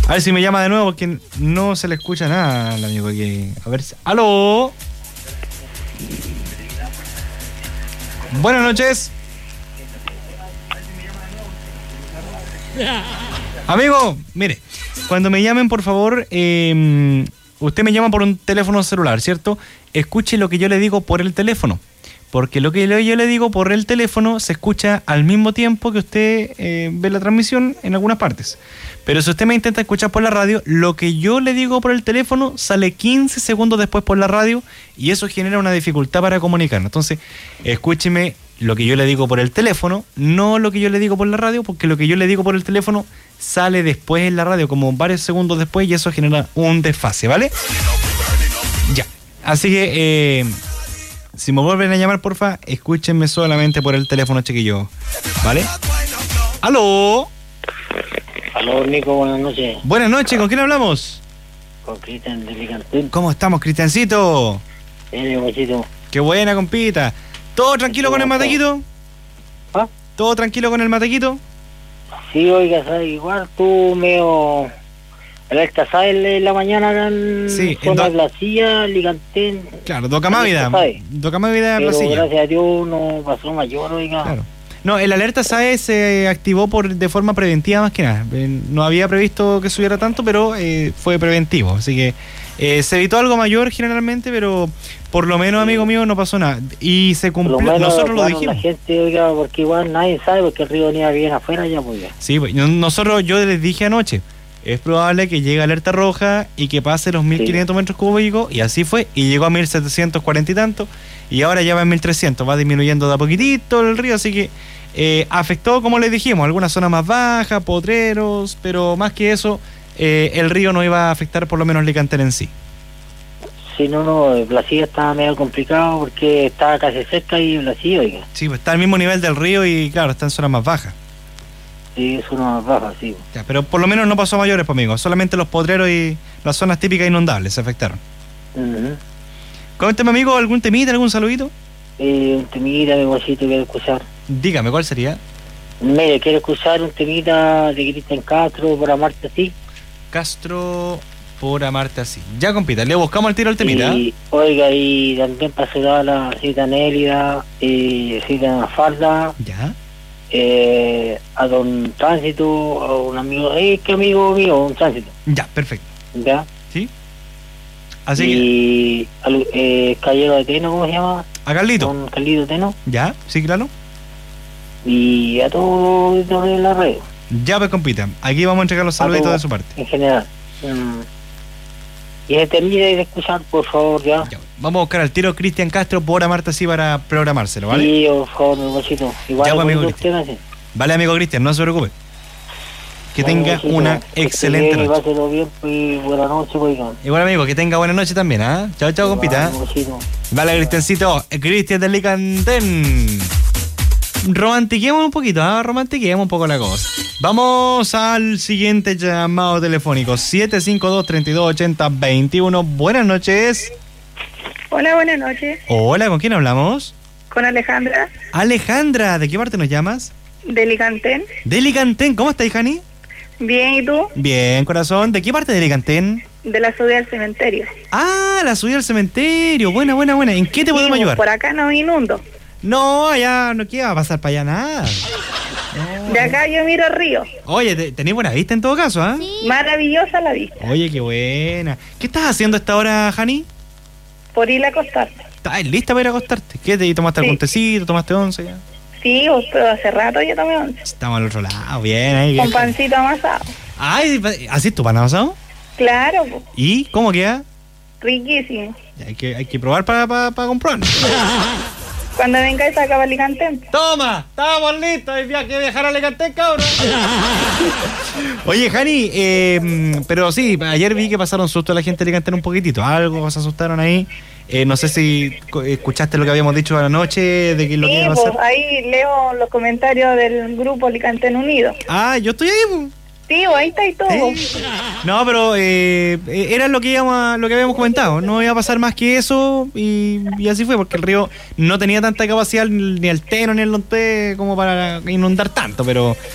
A ver si me llama de nuevo porque no se le escucha nada al amigo aquí. A ver si... ¡Aló! Buenas noches. Amigo, mire, cuando me llamen, por favor, usted me llama por un teléfono celular, ¿cierto? Escuche lo que yo le digo por el teléfono. Porque lo que yo le digo por el teléfono se escucha al mismo tiempo que usted ve la transmisión en algunas partes. Pero si usted me intenta escuchar por la radio, lo que yo le digo por el teléfono sale 15 segundos después por la radio y eso genera una dificultad para comunicarnos. Entonces, escúcheme lo que yo le digo por el teléfono, no lo que yo le digo por la radio, porque lo que yo le digo por el teléfono sale después en la radio, como varios segundos después, y eso genera un desfase, ¿vale? Ya. Así que... si me vuelven a llamar, porfa, escúchenme solamente por el teléfono, chiquillo. ¿Vale? ¡Aló! Aló, Nico, buenas noches. Buenas noches, ¿con quién hablamos? Con Cristian de Licantén. ¿Cómo estamos, Cristiancito? Guachito. Qué buena, compita. ¿Todo tranquilo con el matequito? ¿Ah? ¿Todo tranquilo con el matequito? Sí, oiga, ¿sabes? Igual tú medio... Alerta, ¿sabes? En la mañana acá en Sí, zona de Placilla, Licantén. Claro, Docamávida. Docamávida, pero Placilla. gracias a Dios no pasó mayor, oiga. Claro. No, el alerta SAE se activó de forma preventiva más que nada. No había previsto que subiera tanto, pero fue preventivo. Así que se evitó algo mayor generalmente, pero por lo menos, amigo mío, no pasó nada. Y se cumplió. Menos, nosotros lo bueno, dijimos. La gente, oiga, porque igual nadie sabe, porque el río venía bien afuera ya, pues ya. Sí, pues, yo les dije anoche, es probable que llegue alerta roja y que pase los 1.500 metros cúbicos, y así fue, y llegó a 1.740 y tanto, y ahora ya va en 1.300, va disminuyendo de a poquitito el río, así que afectó, como les dijimos, algunas zonas más bajas, potreros, pero más que eso, el río no iba a afectar por lo menos Licantén en sí. Sí, no, Placilla estaba medio complicado porque estaba casi cerca y Placilla, oiga. Sí, pues está al mismo nivel del río y claro, está en zonas más bajas. Sí, es una más baja, sí. Ya, pero por lo menos no pasó a mayores, pues, amigo. Solamente los potreros y las zonas típicas inundables se afectaron. Coménteme, amigo, algún temita, algún saludito. Un temita, mi guachito, quiero escuchar. Dígame, ¿cuál sería? Mire, quiero escuchar un temita de Cristian Castro, por amarte así. Castro, por amarte así. Ya, compita, le buscamos al tiro al temita. Y, oiga, y también para saludar a la cita Nélida, cita Mafalda. Ya. A don Tránsito, a un amigo, que amigo mío, un Tránsito. Ya, perfecto. ¿Ya? ¿Sí? Así y Caballero de Teno, ¿cómo se llama? A Carlito. Don Carlito Teno. Ya, sí, claro. Y a todos en la red. Ya, pues, compita, aquí vamos a entregar los saluditos de su parte. En general. Y termine de escuchar, por favor, ya. Vamos a buscar al tiro Cristian Castro, por amarte así, para programárselo, ¿vale? Sí, por favor, mi guachito. Igual, ya, pues, amigo Cristian. Vale, amigo Cristian, no se preocupe. Que tenga una excelente noche. Páselo bien y buena noche, oigan. Igual, amigo, que tenga buena noche también, ¿ah? Chao, chao, compita. Vale, Cristiancito, Cristian de Licantén. Romantiquemos un poquito, romantiquemos un poco la cosa. Vamos al siguiente llamado telefónico, 752-3280-21. Buenas noches. Hola, buenas noches. Hola, ¿con quién hablamos? Con Alejandra. Alejandra, ¿de qué parte nos llamas? De Licantén. De Licantén, ¿cómo estás, Jani? Bien, ¿y tú? Bien, corazón. ¿De qué parte de Licantén? De la subida al cementerio. Ah, la subida al cementerio. Buena. ¿En qué te podemos ayudar? Por acá no inundo. No, allá no quiero pasar para allá nada. No. De acá yo miro el río. Oye, tenés buena vista en todo caso, ¿ah? Sí. Maravillosa la vista. Oye, qué buena. ¿Qué estás haciendo a esta hora, Jani? Por ir a acostarte. ¿Estás lista para ir a acostarte? ¿Qué? ¿Te tomaste algún tecito? ¿Tomaste once ya? Sí, pero hace rato yo tomé once. Estamos al otro lado, bien ahí. Con pancito amasado. Ay, ¿así es tu pan amasado? Claro. ¿Y cómo queda? Riquísimo. Hay que probar para comprobar. Cuando vengáis acá para Licantén. ¡Toma! ¡Estamos listos! Hay que viajar a Licantén, cabrón. Oye, Jani, pero sí, ayer vi que pasaron susto a la gente de Licantén un poquitito. Algo se asustaron ahí. No sé si escuchaste lo que habíamos dicho anoche de que lo que iba a hacer. Pues ahí leo los comentarios del grupo Licantén Unido. Ah, yo estoy ahí, pues. Sí, ahí está y todo. No, pero era lo que habíamos comentado. No iba a pasar más que eso y así fue, porque el río no tenía tanta capacidad ni el Teno ni el Lonté como para inundar tanto, pero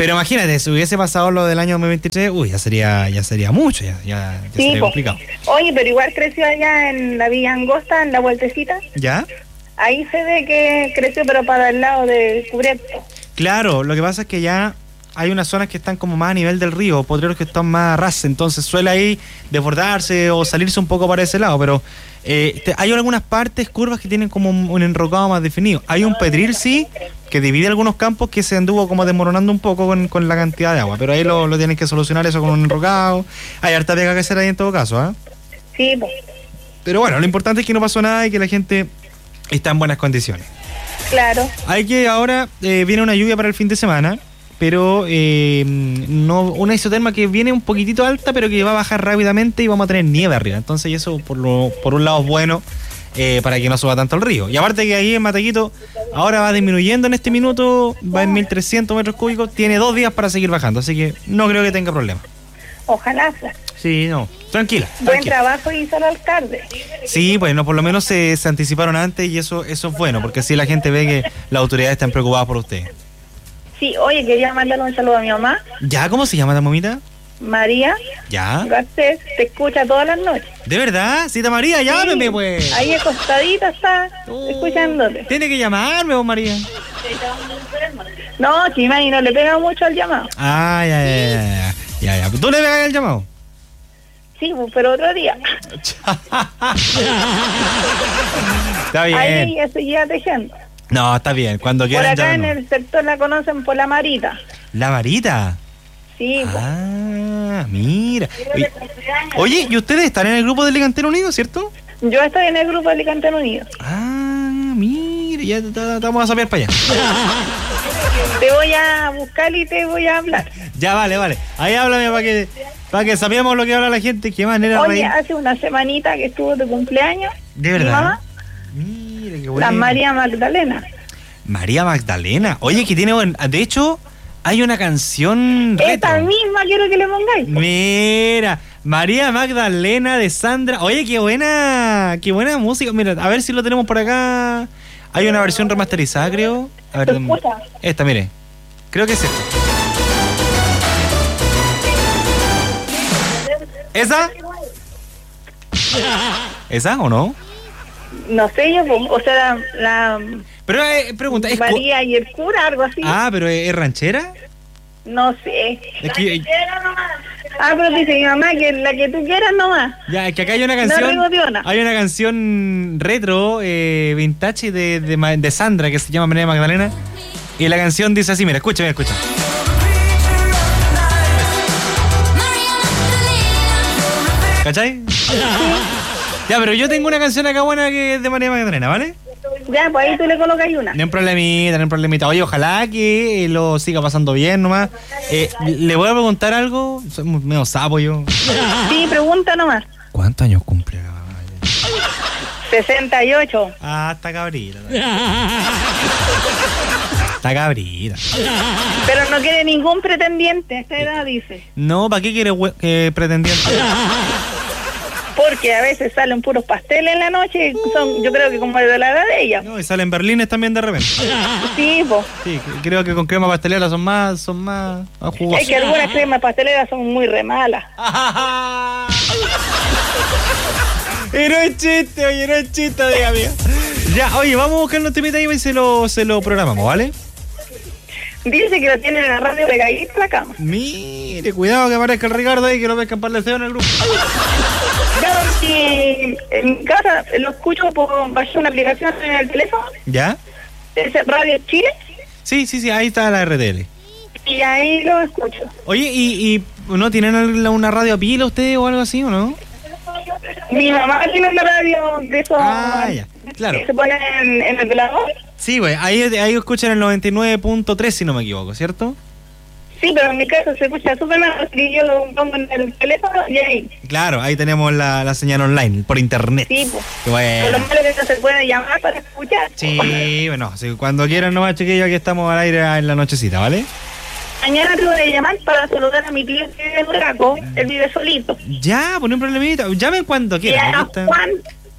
Pero imagínate, si hubiese pasado lo del año 2023, uy, ya sería mucho, ya Sí, sería po. complicado. Oye, pero igual creció allá en la Villa Angosta, en la vueltecita. ¿Ya? Ahí se ve que creció, pero para el lado de Cubierto. Claro, lo que pasa es que ya hay unas zonas que están como más a nivel del río, potreros que están más a ras, entonces suele ahí desbordarse o salirse un poco para ese lado, pero hay algunas partes, curvas que tienen como un enrocado más definido. Hay un pedril, sí, que divide algunos campos que se anduvo como desmoronando un poco con la cantidad de agua, pero ahí lo tienen que solucionar eso con un enrocado. Hay harta pega que hacer ahí en todo caso, ¿ah? Sí, pues, Pero bueno, lo importante es que no pasó nada y que la gente está en buenas condiciones. claro. Hay que ahora viene una lluvia para el fin de semana, pero no una isoterma que viene un poquitito alta, pero que va a bajar rápidamente y vamos a tener nieve arriba. Entonces eso por un lado es bueno para que no suba tanto el río. Y aparte que ahí en Matequito ahora va disminuyendo en este minuto, va en 1.300 metros cúbicos, tiene 2 días para seguir bajando, así que no creo que tenga problema. Ojalá sea. Sí, no, tranquila. Buen trabajo hizo el alcalde. Sí, bueno, por lo menos se anticiparon antes y eso es bueno, porque así la gente ve que las autoridades están preocupadas por ustedes. Sí, oye, quería mandarle un saludo a mi mamá, ¿Ya? ¿Cómo se llama la mamita? María ¿Ya? Garcés, te escucha todas las noches. ¿De verdad? Cita María, llámeme, pues. Ahí acostadita está, escuchándote. Tiene que llamarme, vos, María. No, Chimani, no le pega mucho al llamado. Ah, ya. ¿Tú le pegas el llamado? Sí, pues, pero otro día. Está bien. Ahí ya seguía tejiendo. No, está bien. Cuando Por quieran acá en llámenos. el sector la conocen por la Marita. ¿La Marita? Sí, pues. Ah, mira. Oye, ¿y ustedes están en el grupo del Licantero Unido, cierto? Yo estoy en el grupo de Licanteno Unido. Ah, mira, ya vamos a saber para allá. Te voy a buscar y te voy a hablar. Ya, vale. Ahí háblame para que sabíamos lo que habla la gente. ¿Qué manera Oye, reír? hace una semanita que estuvo de cumpleaños. ¿De mi verdad? mamá, Mira, qué la bueno. María Magdalena. María Magdalena. Oye, que tiene de hecho, hay una canción Esta retro. misma quiero que le pongáis. Mira, María Magdalena de Sandra. Oye, qué buena música. Mira, a ver si lo tenemos por acá. Hay una versión remasterizada, creo. A ver, ¿Se escucha? esta, mire. Creo que es esta. ¿Esa? ¿Esa o no? No sé, yo, o sea, la Pero pregunta, ¿es María y el cura, algo así. pero ¿es ranchera? No sé. Es que, Pero dice mi mamá que la que tú quieras nomás. ya, es que acá hay una No canción. regodeona. Hay una canción retro, vintage de Sandra que se llama María Magdalena. Y la canción dice así, mira, escucha. ¿Cachai? Ya, pero yo tengo una canción acá buena que es de María Magdalena, ¿vale? Ya, pues ahí tú le colocas una. No hay problemita. Oye, ojalá que lo siga pasando bien nomás. Le voy a preguntar algo. Soy medio sapo yo. Sí, pregunta nomás. ¿Cuántos años cumple? 68. Ah, está cabrita. Está cabrita. Pero no quiere ningún pretendiente a esta edad, dice. No, ¿para qué quiere pretendiente? Porque a veces salen puros pasteles en la noche y son, yo creo que como de la edad de ella. No, y salen berlines también de repente. Sí, pues. Sí, creo que con crema pastelera son más jugosos. Es que algunas cremas pasteleras son muy re malas. Era un chiste, diga mía. Ya, oye, vamos a buscar los temitas ahí y se lo programamos, ¿vale? Dice que lo tiene en la radio pegadito a la cama. Mire, cuidado que aparezca el Ricardo ahí, que no me escapar el dedo en el grupo. Claro, si en mi casa lo escucho bajé una aplicación en el teléfono, ¿Ya? es Radio Chile, Sí, ahí está la RTL. y ahí lo escucho. Oye, ¿y no tienen una radio a pila ustedes o algo así o no? Mi mamá tiene una radio de esos Ya, claro. que se pone en el velador. Sí, güey, ahí escuchan el 99.3 si no me equivoco, ¿cierto? Sí, pero en mi casa se escucha súper mal, y yo lo pongo en el teléfono y ahí. Claro, ahí tenemos la señal online, por internet. Sí, pues. Qué bueno. Por lo malo que no se puede llamar para escuchar. Sí, bueno, sí, cuando quieran nomás, chiquillos, aquí estamos al aire en la nochecita, ¿vale? Mañana te voy a llamar para saludar a mi tío que vive en Uraco. Él vive solito. Ya, pues no hay problemita. Llamen cuando Y quieran. a aquí está. Juan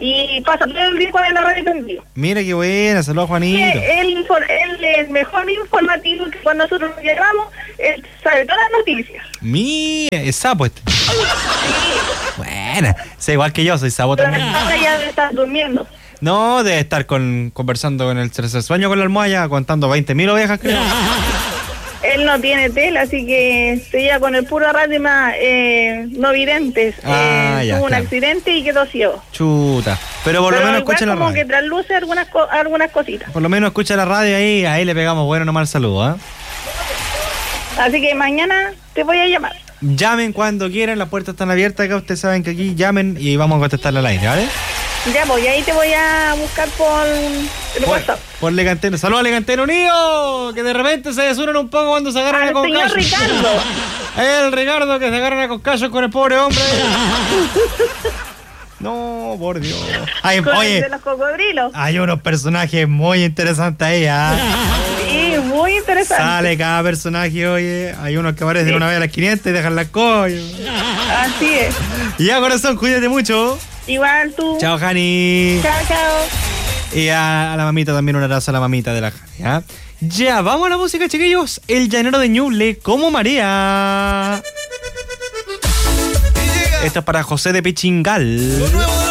y pasa todo el día con la radio prendido. Mira qué buena, saludos Juanito. Él es mejor informativo que cuando nosotros nos llamamos, él sabe todas las noticias. Mira, es sapo este. Buena, sé igual que yo, soy sapo Pero también. ahora ya debe estar durmiendo. No, debe estar conversando con el tercer sueño con la almohada, contando 20.000 ovejas, creo. Él no tiene tela, así que se lleva con el puro radio más no videntes. Ah, ya, tuvo un claro. accidente y quedó ciego. Chuta. Pero por lo Pero menos igual escucha la como radio. que trasluce algunas cositas. Por lo menos escucha la radio ahí le pegamos bueno nomás el saludo, ¿eh? Así que mañana te voy a llamar. Llamen cuando quieran, las puertas están abiertas acá, ustedes saben que aquí llamen y vamos a contestarle al aire, ¿vale? Ya voy, ahí te voy a buscar por el WhatsApp. Por Leganteno. Saludos a Leganteno Unido, que de repente se desunen un poco cuando se agarran a Al señor concachos. Ricardo. El Ricardo que se agarran a concachos con el pobre hombre. No, por Dios. Ay, Con el oye, de los cocodrilos. hay unos personajes muy interesantes ahí, ¿ah? Sí, muy interesante. Sale cada personaje, oye. Hay unos que aparecen una vez a las 500 y dejan las cosas. Así es. Ya, corazón, cuídate mucho. Igual tú. Chao, Jani. Chao, chao. Y a la mamita también, un abrazo a la mamita de la Jani, ¿ya? Ya, vamos a la música, chiquillos. El llanero de Ñuble, como María. Esto es para José de Pichingal.